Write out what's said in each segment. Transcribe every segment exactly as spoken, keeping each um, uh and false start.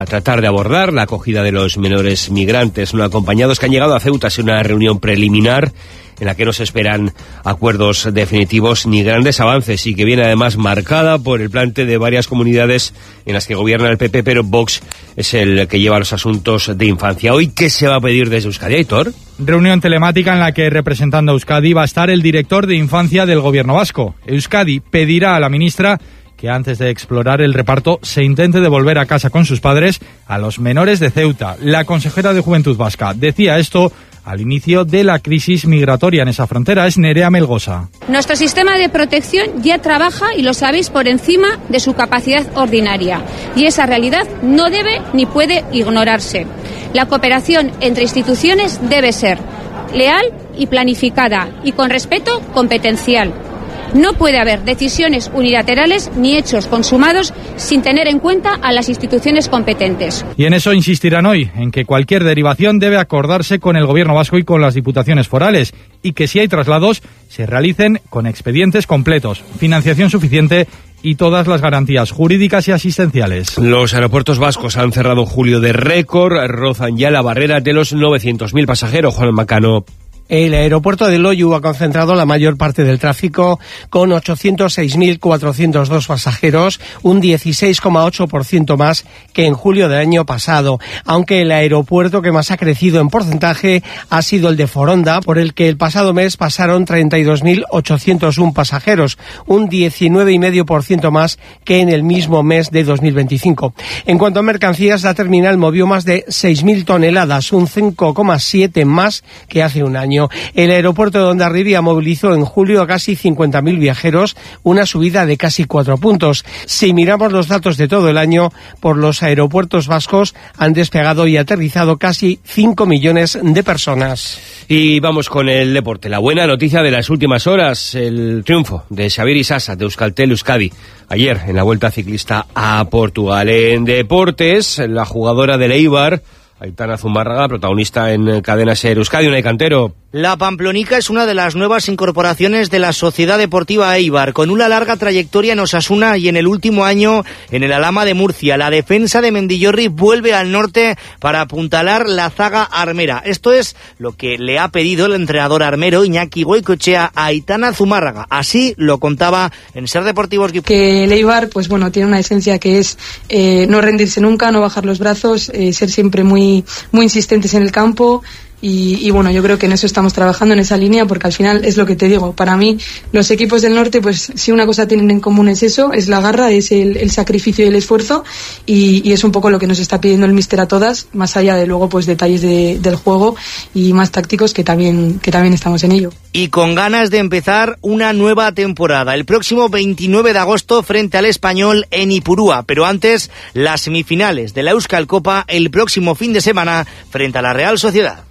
a tratar de abordar la acogida de los menores migrantes no acompañados que han llegado a Ceuta. Es una reunión preliminar en la que no se esperan acuerdos definitivos ni grandes avances y que viene además marcada por el plante de varias comunidades en las que gobierna el P P, pero Vox es el que lleva los asuntos de infancia. ¿Hoy qué se va a pedir desde Euskadi, Aitor? Reunión telemática en la que, representando a Euskadi, va a estar el director de Infancia del Gobierno vasco. Euskadi pedirá a la ministra que antes de explorar el reparto se intente devolver a casa con sus padres a los menores de Ceuta. La consejera de Juventud vasca decía esto al inicio de la crisis migratoria en esa frontera. Es Nerea Melgosa. Nuestro sistema de protección ya trabaja, y lo sabéis, por encima de su capacidad ordinaria. Y esa realidad no debe ni puede ignorarse. La cooperación entre instituciones debe ser leal y planificada, y con respeto competencial. No puede haber decisiones unilaterales ni hechos consumados sin tener en cuenta a las instituciones competentes. Y en eso insistirán hoy, en que cualquier derivación debe acordarse con el Gobierno vasco y con las diputaciones forales, y que si hay traslados se realicen con expedientes completos, financiación suficiente y todas las garantías jurídicas y asistenciales. Los aeropuertos vascos han cerrado julio de récord, rozan ya la barrera de los novecientos mil pasajeros. Juan Macano. El aeropuerto de Loiu ha concentrado la mayor parte del tráfico con ochocientos seis mil cuatrocientos dos pasajeros, un dieciséis coma ocho por ciento más que en julio del año pasado, aunque el aeropuerto que más ha crecido en porcentaje ha sido el de Foronda, por el que el pasado mes pasaron treinta y dos mil ochocientos uno pasajeros, un diecinueve coma cinco por ciento más que en el mismo mes de dos mil veinticinco. En cuanto a mercancías, la terminal movió más de seis mil toneladas, un cinco coma siete más que hace un año. El aeropuerto de Hondarribia movilizó en julio a casi cincuenta mil viajeros, una subida de casi cuatro puntos. Si miramos los datos de todo el año, por los aeropuertos vascos han despegado y aterrizado casi cinco millones de personas. Y vamos con el deporte. La buena noticia de las últimas horas, el triunfo de Xavier Isasa de Euskaltel Euskadi ayer en la Vuelta Ciclista a Portugal. En deportes, la jugadora del Eibar, Aitana Zumárraga, protagonista en Cadena SER Euskadi, Unai Cantero. La pamplonica es una de las nuevas incorporaciones de la Sociedad Deportiva Eibar, con una larga trayectoria en Osasuna y en el último año en el Alhama de Murcia. La defensa de Mendillorri vuelve al norte para apuntalar la zaga armera. Esto es lo que le ha pedido el entrenador armero Iñaki Goicoechea a Aitana Zumárraga. Así lo contaba en Ser Deportivos. Que el Eibar, pues bueno, tiene una esencia que es eh, no rendirse nunca, no bajar los brazos, eh, ser siempre muy, muy insistentes en el campo. Y, y bueno, yo creo que en eso estamos trabajando, en esa línea, porque al final es lo que te digo. Para mí, los equipos del norte, pues si una cosa tienen en común es eso, es la garra, es el, el sacrificio y el esfuerzo, y, y es un poco lo que nos está pidiendo el míster a todas, más allá de luego pues detalles de, del juego y más tácticos, que también, que también estamos en ello. Y con ganas de empezar una nueva temporada. El próximo veintinueve de agosto frente al Español en Ipurúa, pero antes las semifinales de la Euskal Copa el próximo fin de semana frente a la Real Sociedad.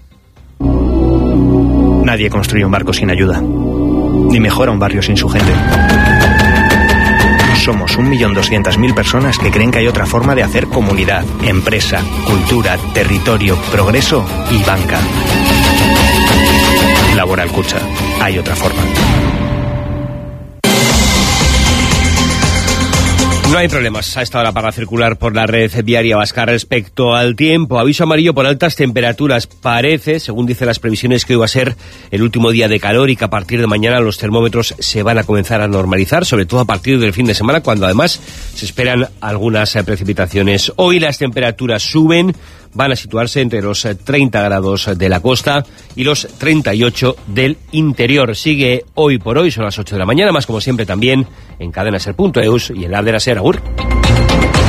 Nadie construye un barco sin ayuda, ni mejora un barrio sin su gente. Somos un millón doscientas mil personas que creen que hay otra forma de hacer comunidad, empresa, cultura, territorio, progreso y banca. Laboral Kutxa, hay otra forma. No hay problemas a esta hora para circular por la red viaria vasca. Respecto al tiempo, aviso amarillo por altas temperaturas. Parece, según dicen las previsiones, que hoy va a ser el último día de calor y que a partir de mañana los termómetros se van a comenzar a normalizar, sobre todo a partir del fin de semana, cuando además se esperan algunas precipitaciones. Hoy las temperaturas suben, van a situarse entre los treinta grados de la costa y los treinta y ocho del interior. Sigue hoy por hoy, son las ocho de la mañana, más como siempre también en cadena ser punto eus y en la app de la SER. Agur.